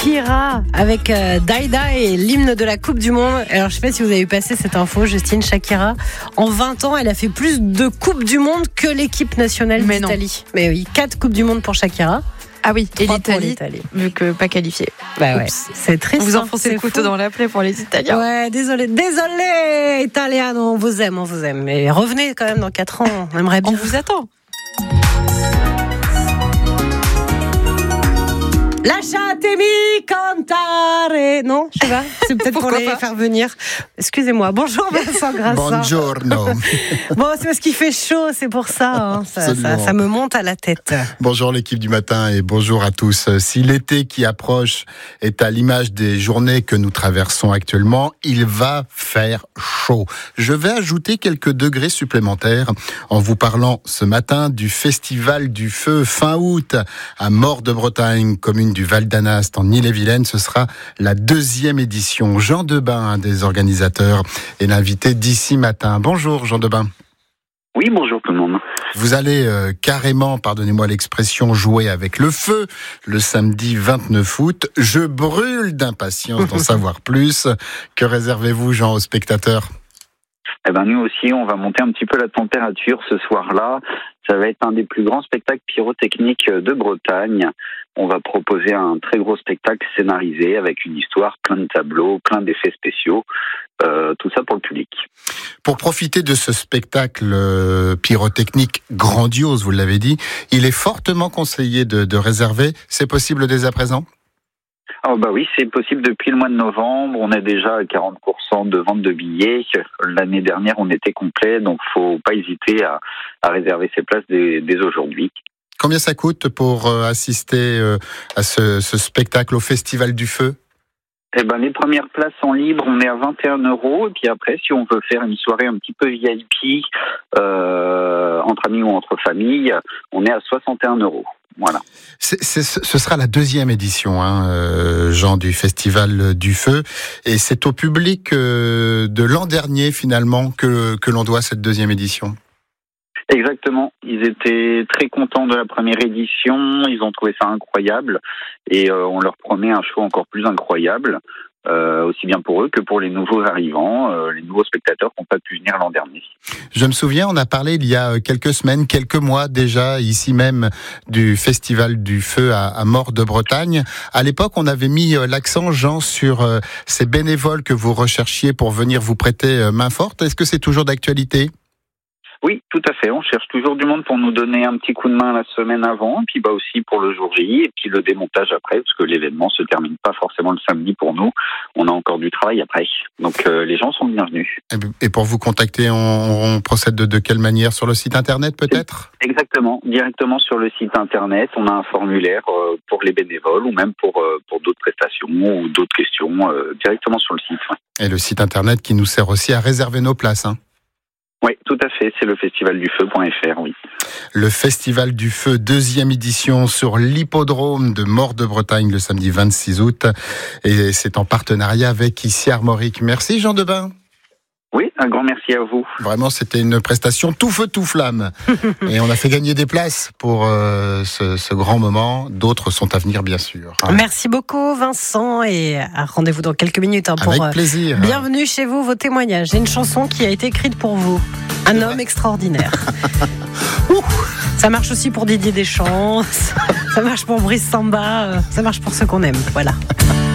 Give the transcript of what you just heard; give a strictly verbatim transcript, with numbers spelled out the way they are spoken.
Shakira avec euh, Daida et l'hymne de la Coupe du Monde. Alors je sais pas si vous avez passé cette info, Justine. Shakira, en vingt ans, elle a fait plus de Coupes du Monde que l'équipe nationale Mais d'Italie. Non. Mais oui, quatre Coupes du Monde pour Shakira. Ah oui, et l'Italie, l'Italie, vu que pas qualifiée. Bah ouais, c'est triste. Vous enfoncez le couteau dans la plaie pour les Italiens. Ouais, désolé, désolé, Italiano, on vous aime, on vous aime. Mais revenez quand même dans quatre ans, on aimerait bien. On vous attend. Lasciatemi cantare. Non, je sais pas. C'est peut-être pour les pas. faire venir. Excusez-moi. Bonjour Vincent Grassin. Buongiorno. Bon, c'est parce qu'il fait chaud, c'est pour ça, hein. ça, ça. Ça me monte à la tête. Bonjour l'équipe du matin et bonjour à tous. Si l'été qui approche est à l'image des journées que nous traversons actuellement, il va faire chaud. Je vais ajouter quelques degrés supplémentaires en vous parlant ce matin du Festival du Feu fin août à Mort-de-Bretagne, commune du Val d'Anast en Ille-et-Vilaine. Ce sera la deuxième édition. Jean Debain, un des organisateurs, est l'invité d'ici matin. Bonjour Jean Debain. Oui, bonjour tout le monde. Vous allez euh, carrément, pardonnez-moi l'expression, jouer avec le feu le samedi vingt-neuf août. Je brûle d'impatience d'en savoir plus. Que réservez-vous, Jean, aux spectateurs ? Eh ben, nous aussi, on va monter un petit peu la température ce soir-là. Ça va être un des plus grands spectacles pyrotechniques de Bretagne. On va proposer un très gros spectacle scénarisé avec une histoire, plein de tableaux, plein d'effets spéciaux. Euh, tout ça pour le public. Pour profiter de ce spectacle euh, pyrotechnique grandiose, vous l'avez dit, il est fortement conseillé de, de réserver. C'est possible dès à présent ? Oh bah oui, c'est possible depuis le mois de novembre. On est déjà à quarante pour cent de vente de billets. L'année dernière, on était complet, donc faut pas hésiter à, à réserver ses places dès, dès aujourd'hui. Combien ça coûte pour euh, assister euh, à ce, ce spectacle au Festival du Feu ? Eh ben, les premières places en libre, on est à vingt et un euros. Et puis après, si on veut faire une soirée un petit peu V I P, euh, entre amis ou entre familles, on est à soixante et un euros. Voilà. C'est, c'est, ce sera la deuxième édition, hein, euh, Jean, du Festival du Feu. Et c'est au public euh, de l'an dernier, finalement, que, que l'on doit cette deuxième édition. Exactement. Ils étaient très contents de la première édition. Ils ont trouvé ça incroyable. Et euh, on leur promet un show encore plus incroyable, euh, aussi bien pour eux que pour les nouveaux arrivants, euh, les nouveaux spectateurs qui n'ont pas pu venir l'an dernier. Je me souviens, on a parlé il y a quelques semaines, quelques mois déjà, ici même, du Festival du Feu à, à Mort-de-Bretagne. À l'époque, on avait mis l'accent, Jean, sur euh, ces bénévoles que vous recherchiez pour venir vous prêter euh, main forte. Est-ce que c'est toujours d'actualité ? Oui, tout à fait. On cherche toujours du monde pour nous donner un petit coup de main la semaine avant, et puis bah aussi pour le jour J, et puis le démontage après, parce que l'événement se termine pas forcément le samedi pour nous. On a encore du travail après. Donc euh, les gens sont bienvenus. Et pour vous contacter, on, on procède de, de quelle manière ? Sur le site internet peut-être ? Exactement, directement sur le site internet. On a un formulaire euh, pour les bénévoles ou même pour euh, pour d'autres prestations ou d'autres questions euh, directement sur le site. Ouais. Et le site internet qui nous sert aussi à réserver nos places, hein ? Oui, tout à fait, c'est le festival du feu point f r, oui. Le Festival du Feu, deuxième édition sur l'hippodrome de Mort-de-Bretagne le samedi vingt-six août. Et c'est en partenariat avec Ici Armorique. Merci Jean Debain. Oui, un grand merci à vous. Vraiment, c'était une prestation tout feu, tout flamme. Et on a fait gagner des places pour euh, ce, ce grand moment. D'autres sont à venir, bien sûr. Hein. Merci beaucoup, Vincent. Et rendez-vous dans quelques minutes hein, pour Avec plaisir. Bienvenue chez vous, vos témoignages. J'ai une chanson qui a été écrite pour vous. Un homme extraordinaire. Ouh, ça marche aussi pour Didier Deschamps. Ça marche pour Brice Samba. Ça marche pour ceux qu'on aime. Voilà.